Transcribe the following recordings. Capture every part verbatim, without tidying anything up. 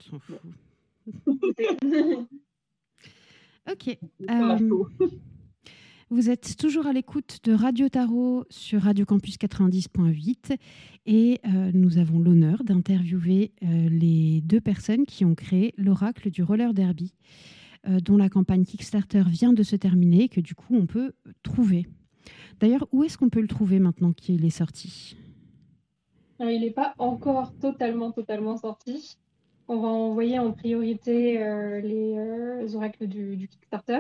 s'en fout. Bon. Ok. Euh, vous êtes toujours à l'écoute de Radio Tarot sur Radio Campus quatre-vingt-dix point huit et euh, nous avons l'honneur d'interviewer euh, les deux personnes qui ont créé l'Oracle du roller derby, euh, dont la campagne Kickstarter vient de se terminer et que du coup on peut trouver. D'ailleurs, où est-ce qu'on peut le trouver maintenant qu'il est sorti ? Alors, il n'est pas encore totalement, totalement sorti. On va envoyer en priorité euh, les, euh, les oracles du, du Kickstarter.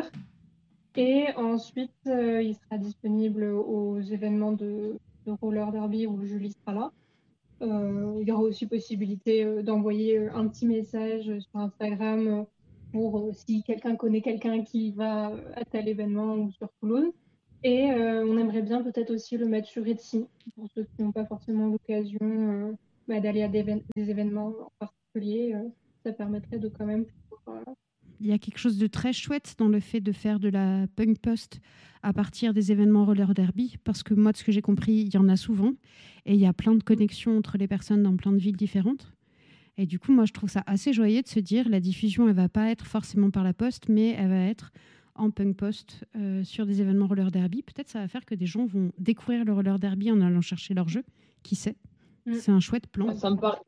Et ensuite, euh, il sera disponible aux événements de, de roller derby où Julie sera là. Euh, il y aura aussi possibilité euh, d'envoyer euh, un petit message sur Instagram euh, pour euh, si quelqu'un connaît quelqu'un qui va à tel événement ou sur Toulouse. Et euh, on aimerait bien peut-être aussi le mettre sur Etsy pour ceux qui n'ont pas forcément l'occasion euh, bah, d'aller à des, des événements en particulier. Euh, ça permettrait de quand même pouvoir, euh, Il y a quelque chose de très chouette dans le fait de faire de la punk post à partir des événements roller derby, parce que moi, de ce que j'ai compris, il y en a souvent, et il y a plein de connexions entre les personnes dans plein de villes différentes. Et du coup, moi, je trouve ça assez joyeux de se dire, la diffusion, elle va pas être forcément par la poste, mais elle va être en punk post euh, sur des événements roller derby. Peut-être ça va faire que des gens vont découvrir le roller derby en allant chercher leur jeu. Qui sait ? Mm. C'est un chouette plan. Ouais, ça me paraît...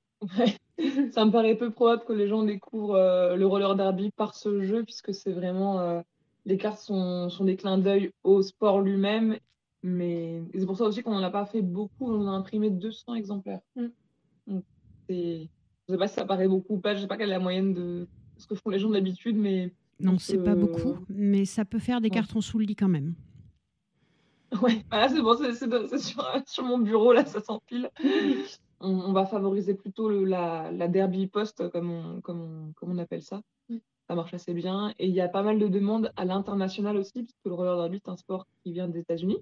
ça me paraît peu probable que les gens découvrent euh, le roller derby par ce jeu, puisque c'est vraiment... Euh, les cartes sont, sont des clins d'œil au sport lui-même. Mais et c'est pour ça aussi qu'on n'en a pas fait beaucoup. On en a imprimé deux cents exemplaires. Mm. Donc, c'est... Je sais pas si ça paraît beaucoup ou pas. Je sais pas quelle est la moyenne de ce que font les gens d'habitude, mais... Non, c'est que... pas beaucoup, mais ça peut faire des Ouais. cartons sous le lit quand même. Ouais, bah là, c'est bon, c'est, c'est, c'est sur, sur mon bureau, là, ça s'empile. On, on va favoriser plutôt le, la, la derby post, comme on, comme, on, comme on appelle ça. Ça marche assez bien. Et il y a pas mal de demandes à l'international aussi, puisque le roller derby est un sport qui vient des États-Unis.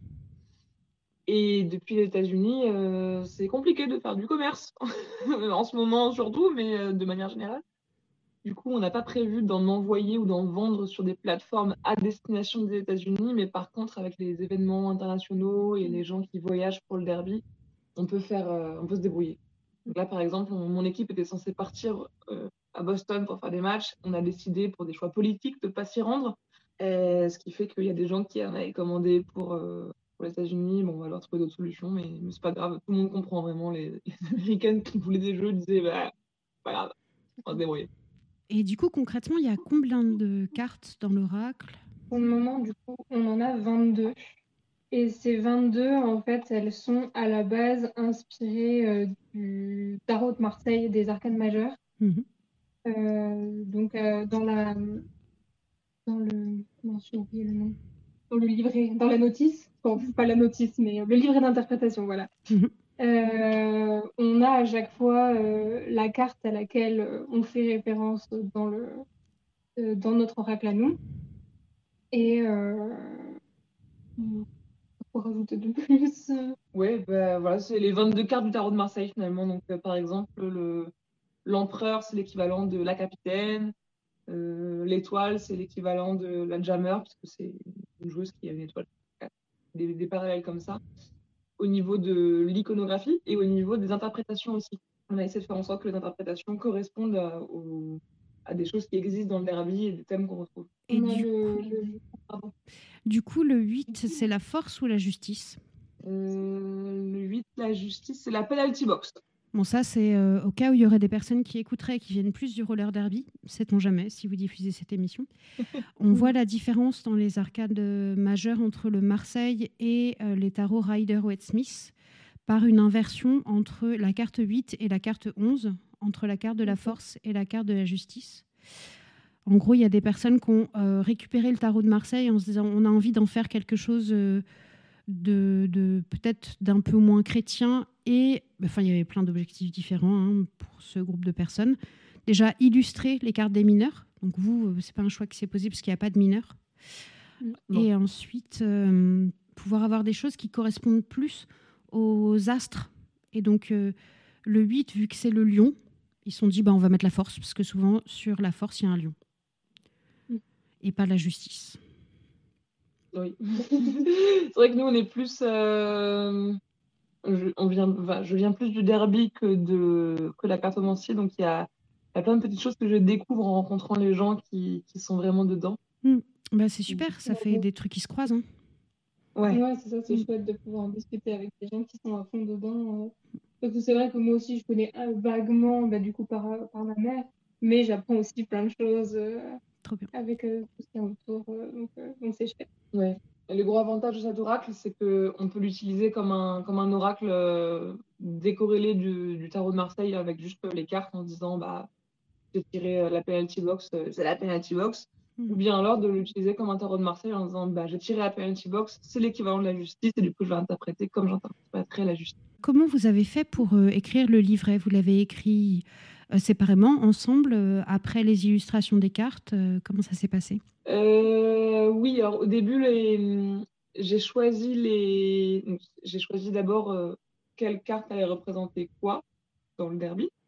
Et depuis les États-Unis, euh, c'est compliqué de faire du commerce, en ce moment surtout, mais euh, de manière générale. Du coup, on n'a pas prévu d'en envoyer ou d'en vendre sur des plateformes à destination des États-Unis, mais par contre, avec les événements internationaux et les gens qui voyagent pour le derby, on peut faire, euh, on peut se débrouiller. Donc là, par exemple, on- mon équipe était censée partir euh, à Boston pour faire des matchs. On a décidé, pour des choix politiques, de ne pas s'y rendre. Euh, ce qui fait qu'il y a des gens qui en avaient commandé pour, euh, pour les États-Unis. Bon, on va leur trouver d'autres solutions, mais, mais c'est pas grave. Tout le monde comprend vraiment. Les, les Américaines qui voulaient des jeux disaient, bah, pas grave, on va se débrouiller. Et du coup, concrètement, il y a combien de cartes dans l'oracle ? Pour le moment, du coup, on en a vingt-deux. Et ces vingt-deux, en fait, elles sont à la base inspirées euh, du tarot de Marseille des arcanes majeures. Mmh. Euh, donc, euh, dans la, dans le, non, j'ai oublié le nom. Dans le livret, dans la notice, bon, pas la notice, mais le livret d'interprétation, voilà. Mmh. Euh, on a à chaque fois euh, la carte à laquelle euh, on fait référence dans le, euh, dans notre oracle à nous. Et euh, pour rajouter de plus. Ouais, bah, voilà, c'est les vingt-deux cartes du tarot de Marseille finalement. Donc, euh, par exemple, le, l'empereur, c'est l'équivalent de la capitaine. Euh, l'étoile, c'est l'équivalent de la jammer, puisque c'est une joueuse qui a une étoile. Des, des parallèles comme ça. Au niveau de l'iconographie et au niveau des interprétations aussi. On a essayé de faire en sorte que les interprétations correspondent à, au- à des choses qui existent dans le derby et des thèmes qu'on retrouve. Et On a du, le, coup, le- Pardon. du coup, le huit, c'est la force ou la justice ? Euh, le huit, la justice, c'est la penalty box. Bon, ça, c'est euh, au cas où il y aurait des personnes qui écouteraient et qui viennent plus du roller derby. Sait-on jamais si vous diffusez cette émission. On voit la différence dans les arcades euh, majeures entre le Marseille et euh, les tarots Rider-Waite-Smith par une inversion entre la carte huit et la carte onze, entre la carte de la force et la carte de la justice. En gros, il y a des personnes qui ont euh, récupéré le tarot de Marseille en se disant on a envie d'en faire quelque chose euh, de, de peut-être d'un peu moins chrétien. Et enfin, il y avait plein d'objectifs différents hein, pour ce groupe de personnes. Déjà, illustrer les cartes des mineurs. Donc vous, c'est pas un choix qui s'est posé parce qu'il n'y a pas de mineurs. Non. Et ensuite, euh, pouvoir avoir des choses qui correspondent plus aux astres. Et donc, euh, le huit, vu que c'est le lion, ils se sont dit, bah, on va mettre la force, parce que souvent, sur la force, il y a un lion. Mm. Et pas la justice. Oui. C'est vrai que nous, on est plus... euh, Je, on vient, enfin, je viens plus du derby que de que la cartomancie, donc il y a y a plein de petites choses que je découvre en rencontrant les gens qui, qui sont vraiment dedans. Mm. Bah, c'est super, ça fait des trucs qui se croisent. Hein. Ouais. Ouais, c'est ça, c'est Mm. chouette de pouvoir en discuter avec des gens qui sont à fond dedans. euh. Parce que c'est vrai que moi aussi, je connais euh, vaguement, bah, du coup, par, euh, par ma mère, mais j'apprends aussi plein de choses euh, Trop bien. avec euh, tout ce qui est autour. euh, donc, euh, donc c'est chouette. Ouais. Et le gros avantage de cet oracle, c'est qu'on peut l'utiliser comme un, comme un oracle euh, décorrélé du, du tarot de Marseille avec juste les cartes en se disant bah, j'ai tiré euh, la penalty box, euh, c'est la penalty box. Mm. Ou bien alors de l'utiliser comme un tarot de Marseille en disant bah, j'ai tiré la penalty box, c'est l'équivalent de la justice et du coup je vais interpréter comme j'interpréterais la justice. Comment vous avez fait pour euh, écrire le livret? Vous l'avez écrit euh, séparément, ensemble, euh, après les illustrations des cartes? euh, Comment ça s'est passé? Euh, oui, alors au début, les... j'ai choisi les. donc, J'ai choisi d'abord euh, quelle carte allait représenter quoi dans le derby.